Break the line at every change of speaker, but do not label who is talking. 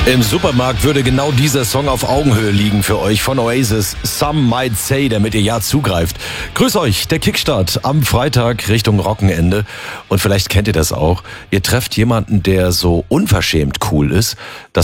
Im Supermarkt würde genau dieser Song auf Augenhöhe liegen für euch von Oasis. Some Might Say, damit ihr ja zugreift. Grüß euch, der Kickstart am Freitag Richtung Rockenende. Und vielleicht kennt ihr das auch. Ihr trefft jemanden, der so unverschämt cool ist, dass